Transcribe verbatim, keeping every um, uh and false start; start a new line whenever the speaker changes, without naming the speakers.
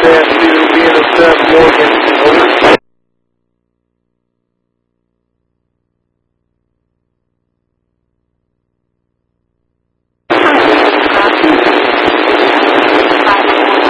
Staff two, B N S F, Morgan, over.